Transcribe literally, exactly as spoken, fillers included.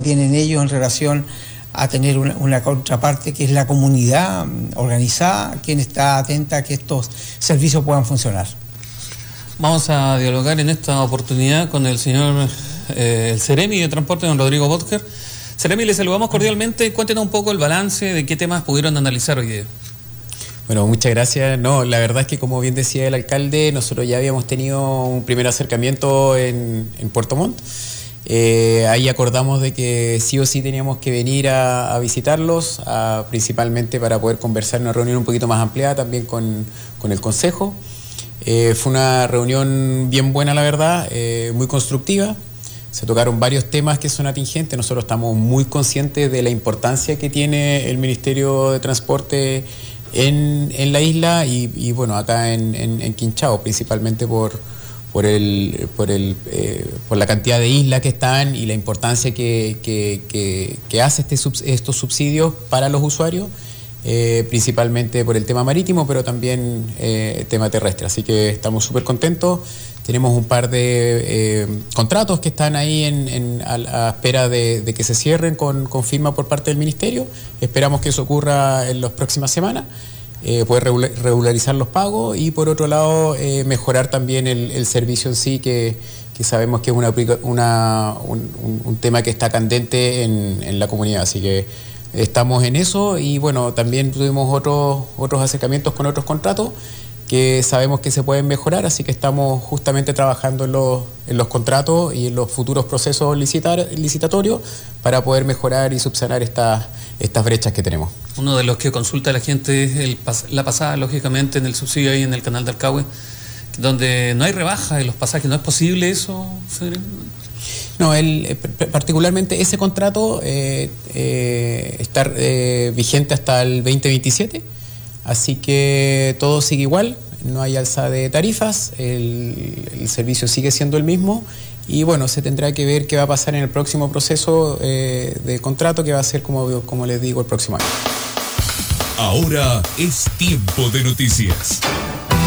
tienen ellos en relación a tener una, una contraparte que es la comunidad organizada, quien está atenta a que estos servicios puedan funcionar. Vamos a dialogar en esta oportunidad con el señor, eh, el Ceremi de Transporte, don Rodrigo Botker. Ceremi, le saludamos cordialmente. Cuéntenos un poco el balance de qué temas pudieron analizar hoy día. Bueno, muchas gracias. No, la verdad es que, como bien decía el alcalde, nosotros ya habíamos tenido un primer acercamiento en, en Puerto Montt. Eh, ahí acordamos de que sí o sí teníamos que venir a, a visitarlos, a, principalmente para poder conversar en una reunión un poquito más ampliada también con, con el Consejo. Eh, fue una reunión bien buena, la verdad, eh, muy constructiva. Se tocaron varios temas que son atingentes. Nosotros estamos muy conscientes de la importancia que tiene el Ministerio de Transporte en, en la isla y, y bueno, acá en, en, en Quinchao, principalmente por, por, el, por, el, eh, por la cantidad de islas que están y la importancia que, que, que, que hace este sub, estos subsidios para los usuarios, eh, principalmente por el tema marítimo, pero también eh, tema terrestre. Así que estamos súper contentos. Tenemos un par de eh, contratos que están ahí en, en, a, a espera de, de que se cierren con, con firma por parte del Ministerio. Esperamos que eso ocurra en las próximas semanas, eh, poder regularizar los pagos y, por otro lado, eh, mejorar también el, el servicio en sí, que, que sabemos que es una, una, un, un tema que está candente en, en la comunidad. Así que estamos en eso y, bueno, también tuvimos otros, otros acercamientos con otros contratos que sabemos que se pueden mejorar, así que estamos justamente trabajando en los, en los contratos y en los futuros procesos licitar, licitatorios para poder mejorar y subsanar estas, estas brechas que tenemos. Uno de los que consulta a la gente es el, la pasada, lógicamente, en el subsidio ahí en el canal de Alcagüe, donde no hay rebaja de los pasajes. ¿No es posible eso, Federico? No, el, particularmente ese contrato eh, eh, está eh, vigente hasta el veinte veintisiete. Así que todo sigue igual, no hay alza de tarifas, el, el servicio sigue siendo el mismo y bueno, se tendrá que ver qué va a pasar en el próximo proceso eh, de contrato, que va a ser, como, como les digo, el próximo año. Ahora es tiempo de noticias.